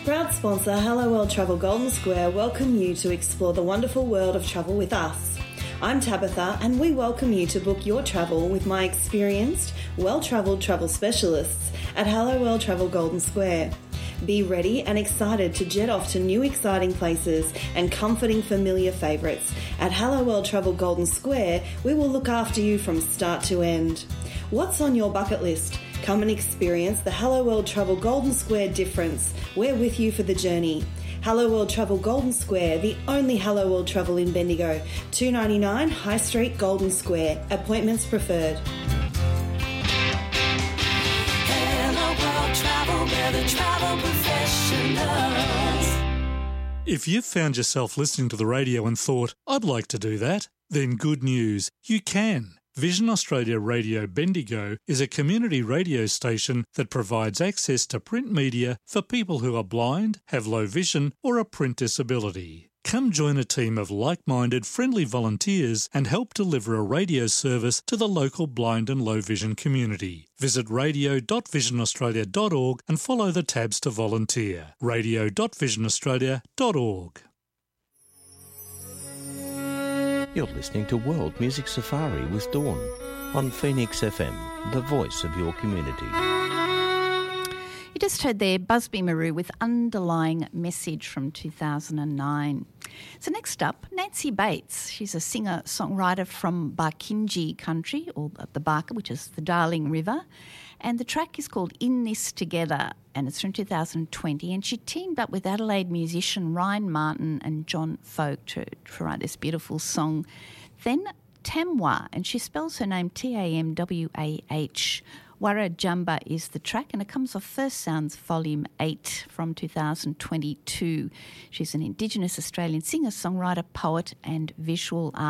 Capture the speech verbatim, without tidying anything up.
Proud sponsor Hello World Travel Golden Square welcome you to explore the wonderful world of travel with us. I'm Tabitha and we welcome you to book your travel with my experienced, well-travelled travel specialists at Hello World Travel Golden Square. Be ready and excited to jet off to new exciting places and comforting familiar favourites. At Hello World Travel Golden Square, we will look after you from start to end. What's on your bucket list? Come and experience the Hello World Travel Golden Square difference. We're with you for the journey. Hello World Travel Golden Square, the only Hello World Travel in Bendigo. two ninety-nine High Street, Golden Square. Appointments preferred. Hello World Travel, we're the travel professionals. If you've found yourself listening to the radio and thought, I'd like to do that, then good news, you can. Vision Australia Radio Bendigo is a community radio station that provides access to print media for people who are blind, have low vision or a print disability. Come join a team of like-minded, friendly volunteers and help deliver a radio service to the local blind and low vision community. Visit radio dot vision australia dot org and follow the tabs to volunteer. radio dot vision australia dot org. You're listening to World Music Safari with Dawn on Phoenix F M, the voice of your community. You just heard there Busby Marou with Underlying Message from two thousand nine. So next up, Nancy Bates. She's a singer-songwriter from Barkindji country, or the Barker, which is the Darling River. And the track is called In This Together, and it's from two thousand twenty. And she teamed up with Adelaide musician Ryan Martin and John Folk to, to write this beautiful song. Then Tamwa, and she spells her name T A M W A H. Warra Jumba is the track, and it comes off First Sounds Volume eight from two thousand twenty-two. She's an Indigenous Australian singer, songwriter, poet and visual artist.